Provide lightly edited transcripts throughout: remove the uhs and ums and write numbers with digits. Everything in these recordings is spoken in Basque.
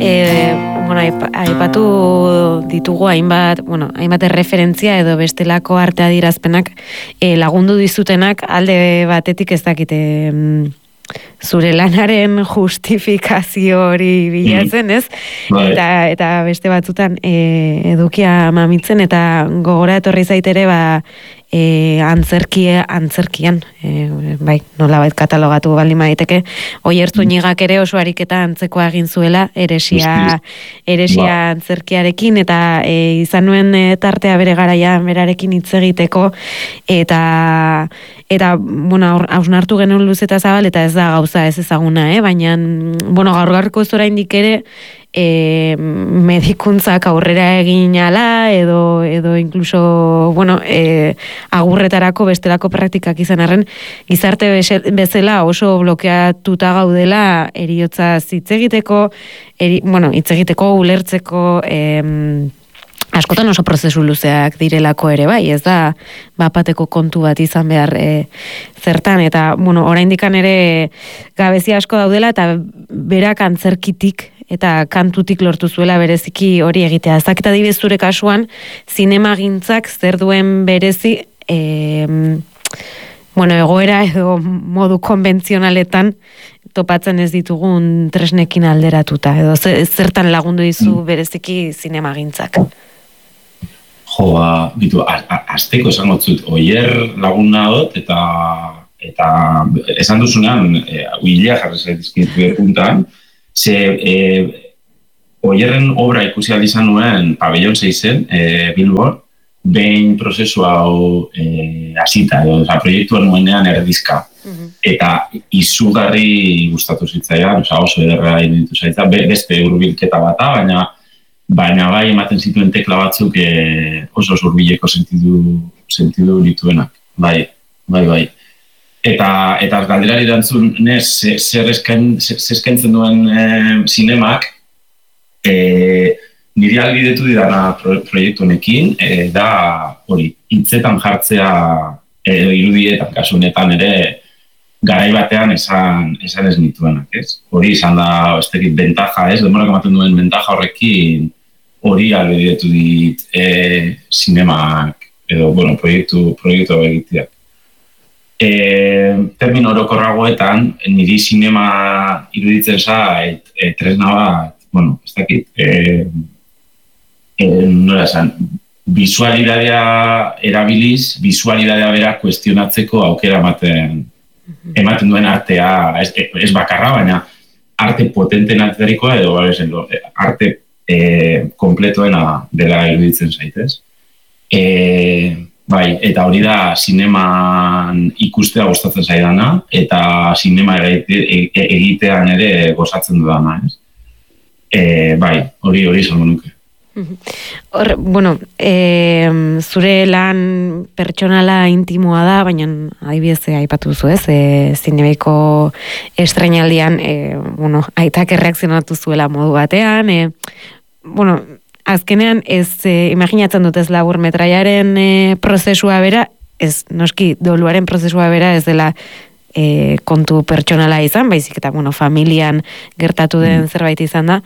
aipatu ditugu hainbat erreferentzia edo bestelako arte adierazpenak lagundu dizutenak alde batetik ez dakite zure lanaren justifikazio hori bilatzen, ez? Eta beste batzutan edukia mamitzen eta gogora etorri zaitere antzerkian, bai, nolabait katalogatu baldin maiteke, Oiertzunigak ere oso ariketa antzekoa egin zuela eresia antzerkiarekin, eta izan nuen tartea bere garaian berarekin hitz egiteko, eta hausnartu genuen luze eta zabal, eta ez da gauza ez ezaguna, baina, gaur-gaurko ez oraindik ere, medikuntzak aurrera egin ala, edo inkluso, agurretarako bestelako praktikak izan arren, gizarte bezala oso blokeatuta gaudela heriotza hitz egiteko, ulertzeko, askotan oso prozesu luzeak direlako ere, bai, ez da bapateko kontu bat izan behar zertan, eta, oraindikan ere gabezia asko daudela, eta berak antzerkitik eta kantutik lortu zuela bereziki hori egitea. Ez dakit adibidez zure kasuan, zinemagintzak zer duen berezi, egoera edo modu konbentzionaletan topatzen ez ditugun tresnekin alderatuta, edo zertan lagundu dizu bereziki zinemagintzak? Bitu, azteko esango zut, Oier laguna dut, eta esan duzunean, huilea jarri zaitizkitu puntan, Oierren obra ikusi izan nuen Pabellon 6-en, Bilbon, behin prozesu hau hasita, proiektua nuenean erdizka. Eta izugarri gustatu zitzaidan, oso ederra iruditu zaitza, beste hurbilketa bata, baina bai ematen zituen tekla batzuk oso hurbileko sentidu dituenak. Bai. Eta galderari erantzunez, zer eskaintzen duen zinemak, niri albidetu didana proiektu honekin, da hori, hitzetan jartzea irudietan kasu honetan ere garai batean esan ez nituenak, ez? Hori izan da, ez tekit, bentaja, ez? Demorak ematen duen bentaja horrekin hori albidetu dit zinemak edo, proiektu egiteak. Termino orokorragoetan, niri zinema iruditzen zait, tresna bat, ez dakit, nola esan, bisualidadea erabiliz, bisualidadea bera kuestionatzeko aukera ematen duen artea, ez bakarra, baina arte potenten arterikoa edo arte kompletoena dela iruditzen zaitez. Bai, eta hori da zineman ikustea gustatzen zaidana, eta zinema egitean ere gozatzen dudana, ez? Bai, hori izango nuke. Zure lan pertsonala intimoa da, baina adibidez aipatu duzu, ez? Zinemeiko estrainaldian, aitak erreakzionatu zuela modu batean, azkenean ez imaginatzen dut ez laburmetraiaren prozesua bera, ez noski doluaren prozesua bera ez dela kontu pertsonala izan, baizik eta familian gertatu den zerbait izan da.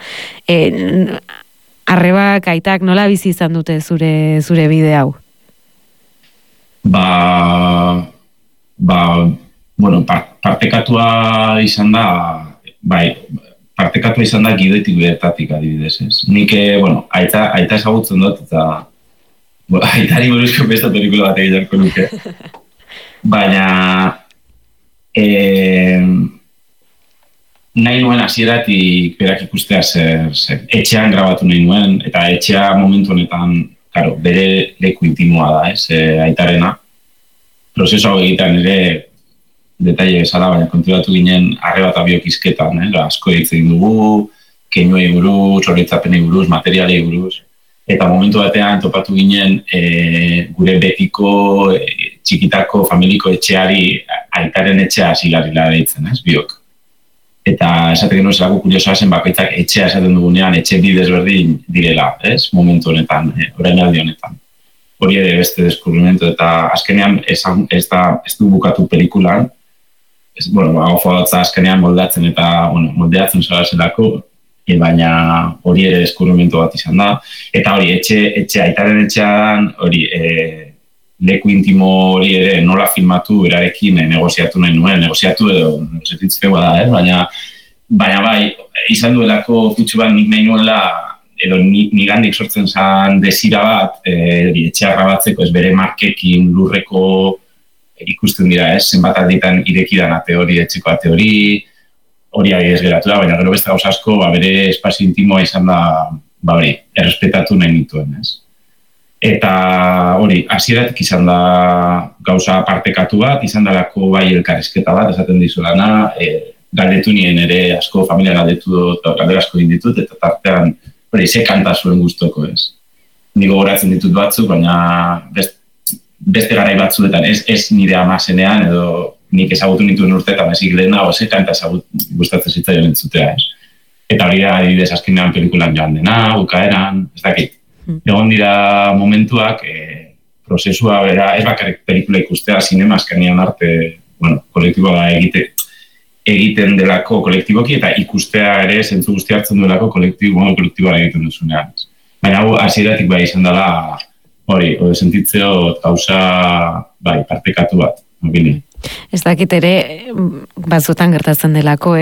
Arrebak, aitak, nola bizi izan dute zure bide hau? Partekatua izan da, partekatua izan da gidoetik bertatik adibidez, ez? Nik, aita ezagutzen dut, eta aitari buruzko beste pelikula bat egin nuke. Baina, nahi nuen hasieratik berak ikustea zer etxean grabatu nahi nuen, eta etxea momentu honetan, bere leku intimoa da, ez, aitarena. Prozesu hau egitean ere detaile bezala, baina konturatu ginen arreba eta biokizketan, asko egin dugu, keinuei buruz, horretzapenei buruz, materialei buruz, eta momentu batean topatu ginen gure betiko, txikitako, familiko etxeari aitaren etxea hasigarrila deitzen, ez, biok. Eta esatek genuen zelako kuriosoa zen bakoitzak etxea esaten dugunean, etxe bidez berdin direla, ez, momentu honetan, orainaldi honetan. Hori ere beste deskubrimentu, eta azkenean ez du bukatu pelikulan, azkenean moldatzen eta moldeatzen zara zelako, baina hori ere deskubrimentu bat izan da. Eta hori, aitaren etxean, hori, leku intimo hori ere nola filmatu berarekin negoziatu nahi nuen, negoziatu edo negoziatzea da, baina bai, izan duelako kutsu bat nik nahi nuela, edo nigandik sortzen zan desira bat, etxea grabatzeko, ez bere markekin lurreko ikusten dira, zenbat alditan irekidan ate hori, etxeko ate hori ari ez geratu da, baina gero beste gauza asko, bere espazio intimoa izan da, hori, errespetatu nahi nituen, ez. Eta hori, hasieratik izan da gauza partekatu bat, izan dalako bai elkarrizketa bat, esaten dizulana, galdetu nien ere asko, familia galdetu dut, galdera asko ditut, eta tartean, hori, ze kanta zuen guztoko, ez. Niko goratzen ditut batzuk, baina beste garai batzuetan, ez nire amazenean, edo nik ezagutu nituen urteetan ezik lehena, ze kanta gustatzen zitzaion entzutea, ez. Eta hori da, adibidez, azkenean pelikulan joan dena, bukaeran, ez dakit. Egon dira momentuak, prozesua bera, ez bakarrik pelikula ikustea, sinema azkenean arte, kolektiboa egiten delako kolektiboki, eta ikustea ere, zentzu guzti hartzen duelako kolektiboa egiten duzunean. Baina hau, hasieratik bai izan dela, hori sentitzeo gauza, bai, partekatu bat, bine. Ez dakit ere, batzutan gertatzen delako,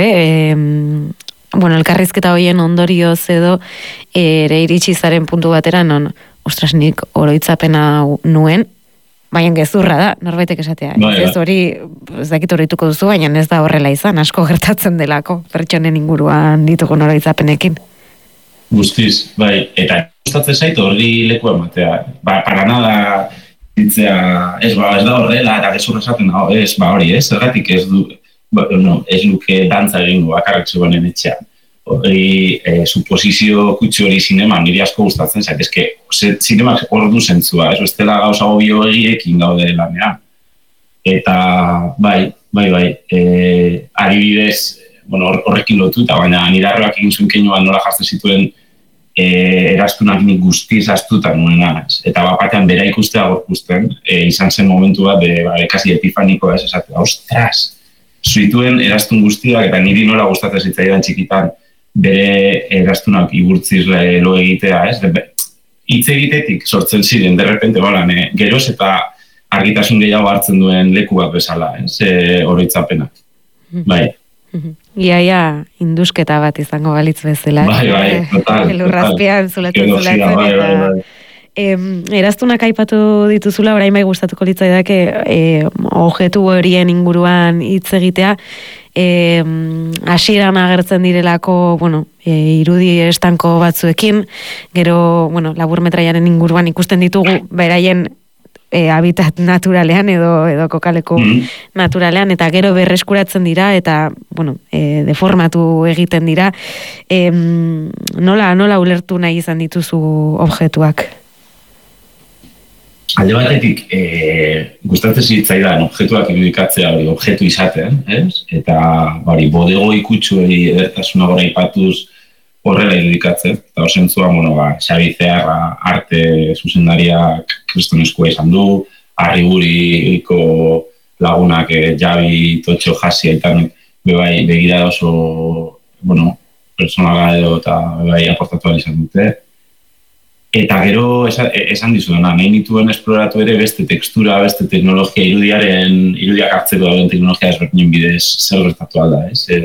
elkarrizketa horien ondorioz edo, ere iritsi zaren puntu batera, ostras, nik oroitzapena nuen, baina gezurra da, norbaitek esatea. Ez hori, ez dakit horituko duzu, baina ez da horrela izan, asko gertatzen delako, pertsonen inguruan ditugun oroitzapenekin. Guztiz, bai, eta gustatzen zait hori leku ematea. Para nada ditzea, ez da horrela, eta gezurra esaten da, hori, zergatik ez du, ez luke dantza egingo, bakarrik zegoenen etxean. Hori, suposizio kutsu hori zinema, niri asko gustatzen zait, zinemak hor du zentzua, ez dela gauza obio egiekin gaude lanean. Eta, bai, adibidez, horrekin lotuta, baina nire arrebak egin zuen keinuan nola jartzen zituen eraztunak nik guztiz astutan nuena. Eta bapatean bera ikustea gorkusten, izan zen momentu bat, kasi epifaniko ez esatea, ostras! Zuituen eraztun guztiak, eta niri nola gustatzen zitzaidan txikitan, bere eraztunak igurtziz lo egitea, ez? Hitz egitetik sortzen ziren, derrepente, geroz eta argitasun gehiago hartzen duen leku bat bezala, oroitzapenak. Bai. Iaia indusketa bat izango balitz bezala. Bai, total. Elurrazpian zulatzen eta... Eraztunak aipatu dituzula, orain bai gustatuko litzaidake objektu horien inguruan hitz egitea, hasieran agertzen direlako, irudi estanko batzuekin, gero, laburmetraiaren inguruan ikusten ditugu, beraien habitat naturalean edo kokaleku naturalean, eta gero berreskuratzen dira, eta, deformatu egiten dira. Nola ulertu nahi izan dituzu objektuak? Alde batetik, gustatzen zitzaidan objektuak irudikatzea hori objektu izaten, ez? Eta bodego ikutsu hori edertasuna gora ipatuz horrela irudikatzen. Eta horzentzua, Xabi Zeharra arte zuzendariak kristonezkoa izan du, Arriburiko lagunak Javi, Totxo, Jasi, aitanek bebai begira oso, personala edo eta bebai aportatu izan dute. Eta gero esan dizudana, nahi nituen esploratu ere beste tekstura, beste teknologia, irudiak hartzeko dauden teknologia ezberdinen bidez zer gertatu alda,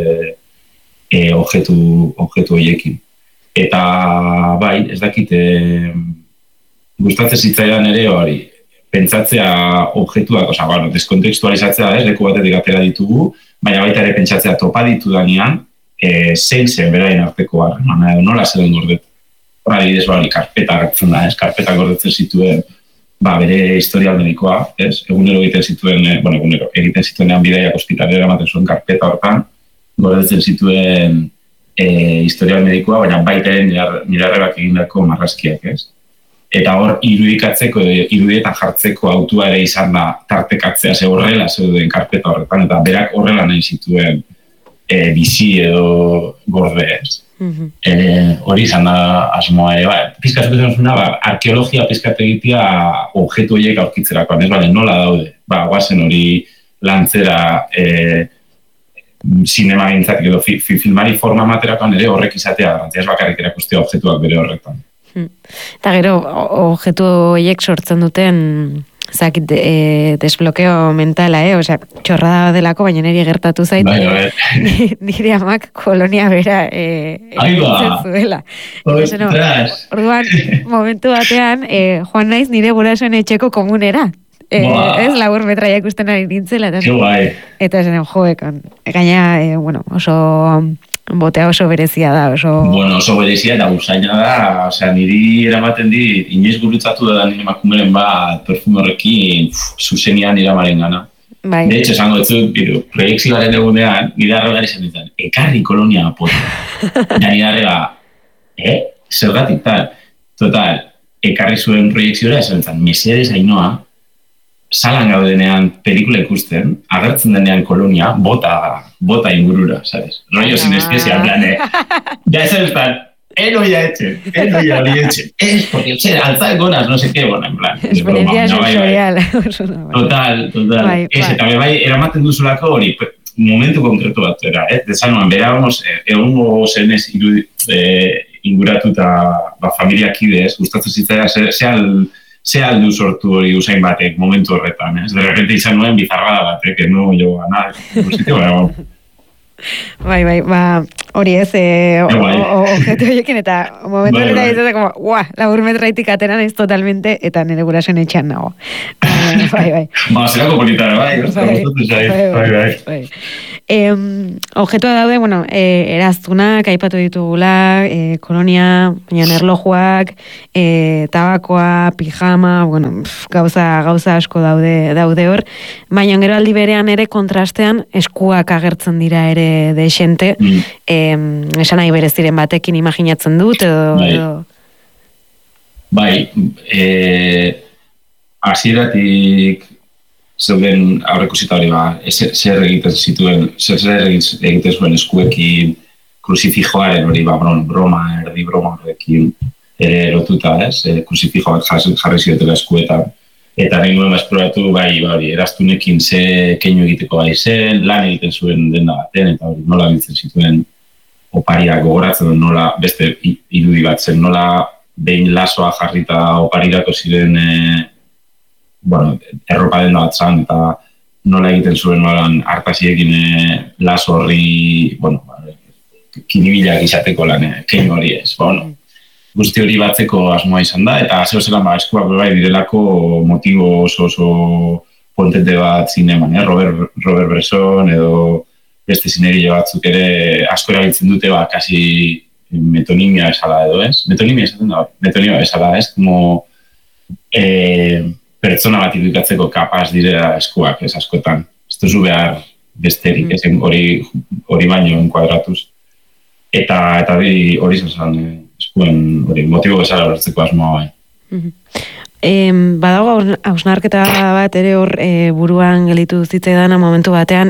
objektu horiekin. Eta bai, ez dakit, gustatzen zitzaidan ere hori, pentsatzea objektuak, deskontekstualizatzea, leku batetik atera ditugu, baina baita ere pentsatzea topa ditudanean, zein zen beraien arteko harremana, edo nola zen gordetu. Adibidez, karpeta gertzen da, karpeta gordetzen zituen bere historial medikoa, egunero egiten zituen, egiten zituenean bidaiak ospitalera ematen zuen karpeta hortan, gordetzen zituen historial medikoa, baina baita nire arrebak egindako marrazkiak, Eta hor, irudietan jartzeko autua ere izan da tartekatzea ze horrela zeuden karpeta horretan, eta berak horrela nahi zituen bizi edo gorde, hori izan da asmoa ere, pizkat zuketan zuna, arkeologia pizkat egitea objektu horiek aurkitzerakoan, nola daude, guazen hori lantzera sinema gintzat, edo filmari forma materakoan ere horrek izatea garrantzia, ez bakarrik erakustea objektuak bere horretan. Eta gero, objektu horiek sortzen duten zakit desblokeo mentala, osea, txorrada delako, baina niri gertatu zait, nire amak kolonia bera zuela. Orduan, momentu batean, joan naiz nire gurasoen etxeko komunera. Ez labur metraia ikusten ari nintzela. Eta zen, gaina, oso botea oso berezia da. Oso berezia eta usaina da, osea, niri eramaten dit, inoiz gurutzatu da nire makumeren bat perfume horrekin zuzenian iramaren gana. De hecho, esango etzut, proiektzioaren egunean, nire arregari zen ditzen, ekarri kolonia apota. Eta nire arrega, zergatik tal. Total, ekarri zuen proiekziora, esan ditzen, mesedez Ainoa, salan gaudenean pelikula ikusten, agertzen denean kolonia, bota ingurura, ¿sabes? Rollo sinestesia, en plan, ya es el tal, no ya echen, es porque alza gonas, no sé qué, bueno, en plan. Experiencia sensorial. Total. Eta bai, eramaten duzulako hori, momentu konkretu bat, desanuan, berábamos, egungo zenez inguratuta familiakidez, gustatzen zitzaidan, ze aldu sortu hori usain batek momentu horretan, De repente izan nuen bizarrada batek, no jo a nada, Bai, hori ez, objetu horiekin, eta momentu horretan izatea, como, labur metraitik ateran ez totalmente, eta nire gurasoen etxean nago. Bai. Zerako politara, bai. Objetua daude, eraztunak, aipatu ditugula, kolonia, erlojuak, tabakoa, pijama, gauza asko daude hor, baina gero aldi berean ere kontrastean eskuak agertzen dira ere desente, esan nahi berez diren batekin imaginatzen dut, edo... Bai, hasieratik zeuden aurreikusita hori zer egiten zuen eskuekin kruzifijoaren hori erdi broma horrekin ere lotuta, kruzifijoak jarri ziotela eskuetan. Eta nahi nuen esploratu, eraztunekin ze keinu egiteko bai zen, lan egiten zuen denda baten, eta hori nola biltzen zituen opariak gogoratzen, nola beste irudi bat zen, nola behin lasoa jarrita oparirako ziren erropa denda bat zan, eta nola egiten zuen hartasiekin laso horri, kinibilak izateko lan, keinu hori ez. Guzti hori batzeko asmoa izan da, eta zeo zelan eskuak direlako motibo oso potente bat zineman, Robert Bresson edo beste zinerile batzuk ere asko erabiltzen dute, kasi metonimia esala edo, ez? Metonimia esala, ez? Como pertsona bat irudikatzeko kapaz direla eskuak, ez askotan. Ez duzu behar besterik, ez hori baino enkuadratuz. Eta hori zazan, eskuen motibo bezala horretzeko asmoa bai. Badago hausnarketa bat ere hor buruan gelitu zitzaidana momentu batean,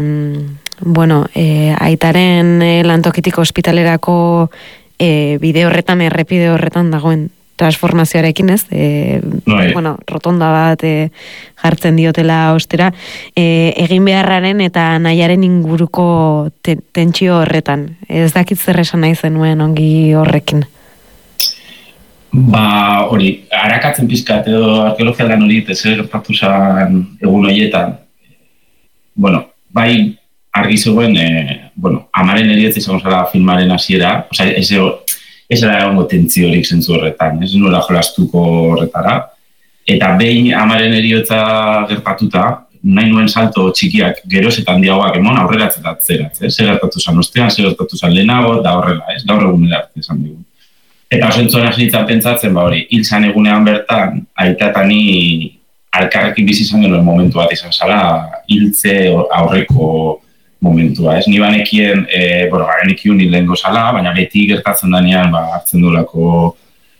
aitaren lantokitik ospitalerako bide horretan, errepide horretan dagoen transformazioarekin, ez? Rotonda bat jartzen diotela ostera, egin beharraren eta nahiaren inguruko tentsio horretan. Ez dakit zer esan nahi zenuen ongi horrekin. Hori, arakatzen pizkat edo arkeologia lan hori zer gertatu zen egun horietan. Bai argi zegoen, amaren eriotza izango zela filmaren hasiera, ez era egongo tentziorik zentzu horretan, ez nola jolastuko horretara. Eta behin amaren eriotza gertatuta, nahi nuen salto txikiak geroz eta handiagoak emon aurreratz eta atzeratz, zer gertatu zen ostean, zer gertatu zen lehenago, da horrela, ez, gaur egunera arte esan dugu. Eta osentzuan hasi nintzen pentsatzen, hil zan egunean bertan, aita eta ni alkarrekin bizi izan genuen momentu bat izan zala, hiltze aurreko momentua, ez? Ni banekien, garenekiun hil lehenko zala, baina beti gertatzen danean, hartzen duelako,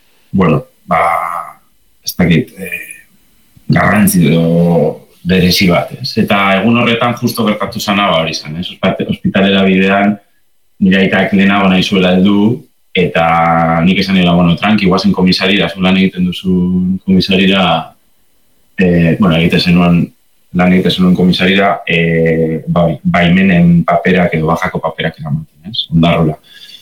ez dakit, garrantzi berezi bat, ez? Eta egun horretan justo gertatu zana hori izan, ez? Hospitalera bidean, nire aitak lehenago nahi zuela heldu, eta nik esan dira, tranqui, guazen komisarira, zulan egiten duzu komisarira, egiten zenuen lan egiten zenuen komisarira, baimenen paperak edo bajako paperak eramaten, ez? Ondarrola.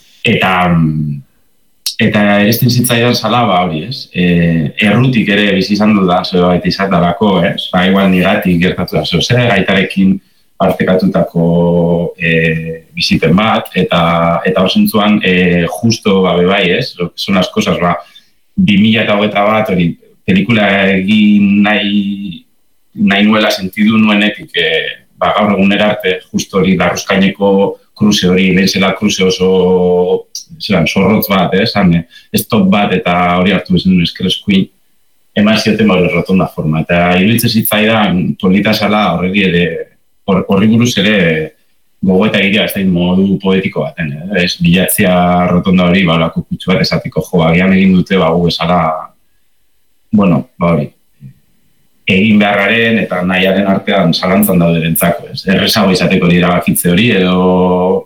Eta eresten zitzaidan zala, hori, ez? Errutik ere bizi izan dut da, zeo baita izatalako, ez? Igual nigatik gertatu da, zer, gaitarekin partekatutako biziten bat, eta osentzuan justo, bai, ez? Son las cosas, 2021 hori, pelikula egin nahi nuela sentidu nuenetik, gaur egunera arte, justo hori, Larruzkaineko kruze hori, lehen zela kruze oso zorrotz bat, stop bat, eta hori hartu bezen duen eskereskuin, eman zioten hori rotonda forma. Eta iruditzen zitzaidan, polita zala horri buruz ere gogo eta iria ez da modu poetiko baten, ez bilatzea rotonda hori, olako kutsu bat esatiko agian egin dute, gu esala, hori, egin beharraren eta nahiaren artean zalantzan dauderentzako, ez? Errezago izateko dira bakitze hori, edo,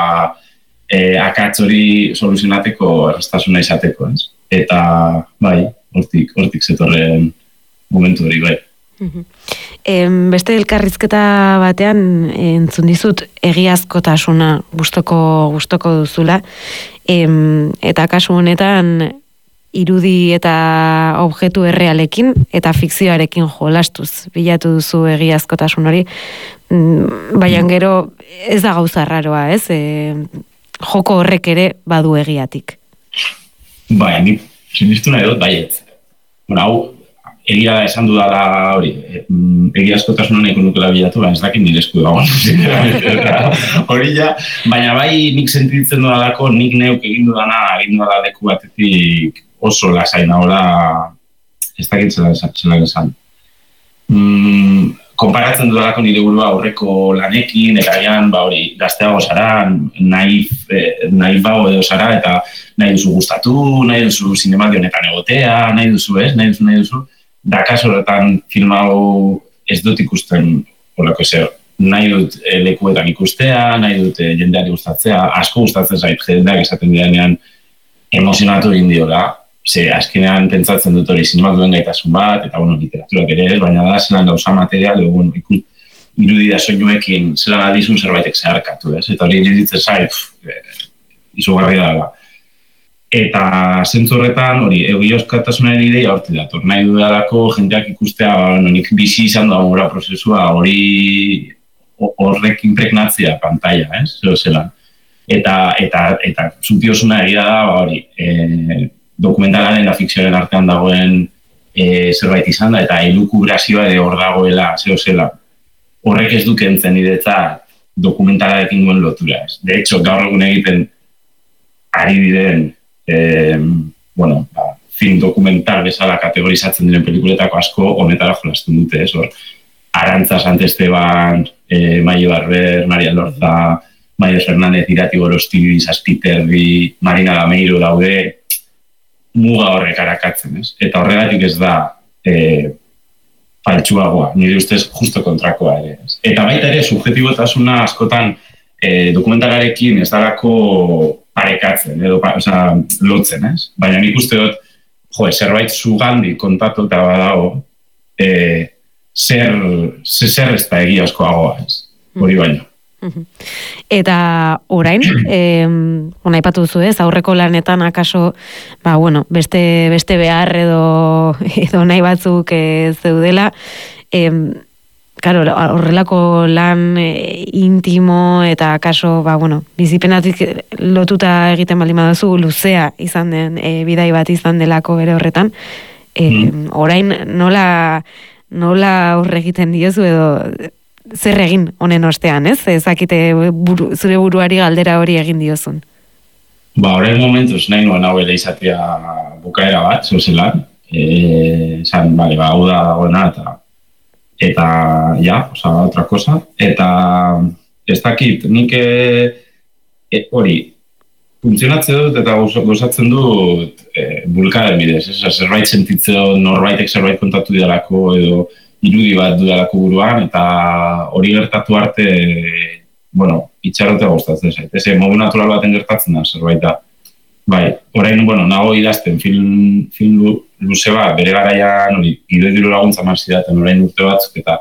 akatz hori soluzionateko errestasuna izateko, ez? Eta, bai, hortik zetorren momentu hori, bai. Beste elkarrizketa batean entzun dizut egiazkotasuna gustoko duzula, eta kasu honetan irudi eta objektu errealekin eta fikzioarekin jolastuz bilatu duzu egiazkotasun hori, baina gero ez da gauza raroa, ez? Joko horrek ere badu egiatik. Bai, nik sinistu nahi dut, baiet. Hau, egia da esan dudala hori, egiazkotasuna nahiko nukela bilatu, ez dakit nire esku dagoen. Hori ja, baina bai nik sentitzen dudalako, nik neuk egin dudala leku batetik oso lasain nagoela, ez dakit zela esan. Konparatzen dudalako nire burua aurreko lanekin, eta gian, hori, gazteago zara, nahi bau edo zara, eta nahi duzu gustatu, nahi duzu zinemaldi honetan egotea, nahi duzu, da kaso horretan film hau ez dut ikusten horreko zer. Nahi dut lekuetan ikustea, nahi dut jendeari gustatzea, asko gustatzen zait jendeak esaten didanean emozionatu egin diola, azkenean pentsatzen dut hori zinemalduen gaitasun bat, eta literaturak ere ez, baina da zelan gauza material, irudi da soinuekin zelan aldizun zerbaitek zeharkatu, ez? Eta hori iruditzen zait, izugarri da. Eta zentzu horretan, hori, egiazkotasunaren ideia horti dator. Nahi dudalako jendeak ikustea, nik bizi izan da gora prozesua, hori horrek impregnatzea pantalla, ez? Zelan. Eta zutiosuna egia da, hori, dokumentalaren eta fikzioaren artean dagoen zerbait izan da, eta elukubrazioa ere hor dagoela, zela. Horrek ez dukentzen niretzat dokumentalarekin duen lotura, ez? De hecho, gaur egun egiten ari diren film dokumental bezala kategorizatzen diren pelikuletako asko honetara jolasten dute, ez? Arantza Santesteban, Maio Barber, Maria Lorza, Maio Fernández, Irati Gorostibi, Zazpiterri, Marina Gameiro daude, muga horrek arakatzen, ez? Eta horregatik ez da faltsuagoa, nire ustez justo kontrakoa ere, ez? Eta baita ere, subjetibotasuna askotan dokumentalarekin ez darako parekatzen, edo lotzen, ez? Baina nik uste dut, zerbait zugandi kontatu eta badago, zer ez da egiazkoagoa, ez? Hori baino. Eta orain, aipatu duzu ez, aurreko lanetan akaso, beste behar edo nahi batzuk zeudela, horrelako lan intimo eta akaso, bizipenatik lotuta egiten baldin baduzu, luzea izan den, bidai bat izan delako bere horretan, orain nola aurre egiten diozu edo zer egin honen ostean, ez? Ezakite zure buruari galdera hori egin diozun. Horren momentuz nahi nuen hau ere izatea bukaera bat, zozelan. Esan, hau da dagoena eta otra cosa. Eta ez dakit, nik hori funtzionatzen dut eta gozatzen dut bulkaren bidez. Zerbait sentitzen norbaitek zerbait kontatu didalako edo irudi bat dudalako buruan, eta hori gertatu arte, itxarrotea gustatzen zait. Ez modu natural baten gertatzen da, zerbait da. Bai, orain, nago idazten film luze bat, bere garaian, hori, gidoi diru laguntza marzidaten orain urte batzuk, eta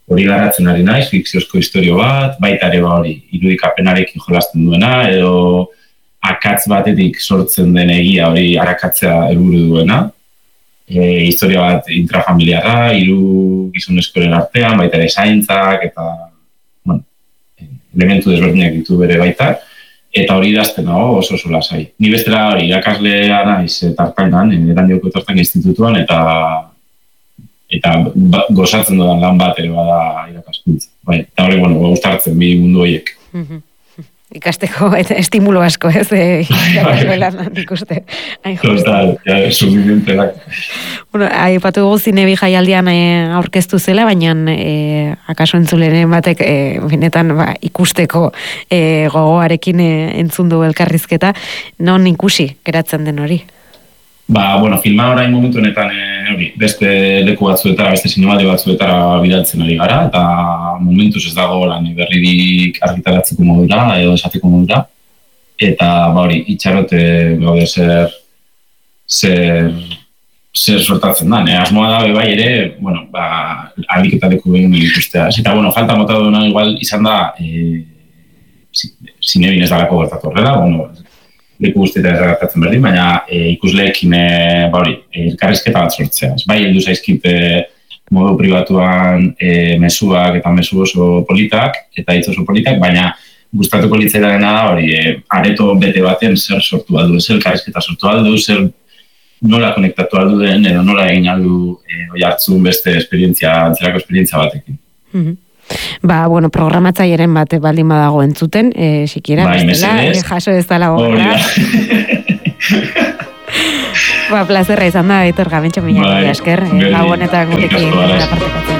hori garatzen ari naiz, fikziozko historio bat, baita ere hori irudikapenarekin jolasten duena, edo akatz batetik sortzen den egia hori arakatzea helburu duena. Historia bat intrafamiliarra, 3 gizonezkoren artean, baita ere zaintzak, eta elementu desberdinak ditu bere baita, eta hori idazten oso lasai. Ni bestela hori irakaslea naiz tartainan, Erandioko Tartain Institutuan, eta gozatzen dudan lan bat ere bada irakaskuntza. Bai, eta hori, gustartzen bi mundu horiek. Ikasteko eta estimulo asko, ez? Irakaslean ikuste. Total, suficienteak. Aipatu dugu Zinebi jaialdian aurkeztu zela, baina akaso entzuleren batek benetan ikusteko gogoarekin entzun du elkarrizketa, non ikusi geratzen den hori? Filma orain momentu honetan beste leku batzuetara, beste zinemaldi batzuetara bidaltzen ari gara, eta momentuz ez dago lan berririk argitaratzeko modura, edo esateko modura, eta itxarote gaude zer sortatzen da. Asmoa da bai ere, argiketaleko behin ikustea. Eta, falta mota duena igual izan da, Zinebin ez dalako gertatu horrela, leku guztietan ez gertatzen berdin, baina ikusleekin elkarrizketa bat sortzea. Bai, heldu zaizkit modu pribatuan mezuak eta mezu oso politak, eta hitz oso politak, baina gustatuko litzaidana da hori, areto bete baten zer sortu aldu, zer elkarrizketa sortu aldu, zer nola konektatu aldu den, edo nola egin aldu hartzun beste antzerako esperientzia batekin. Programatzailearen bat baldin badago entzuten, sikiera, bestela, jaso ez dala gogorra. Plazerra izan da, Aitor Gamentxo, mila esker, gau honetan gurekin partekatzen.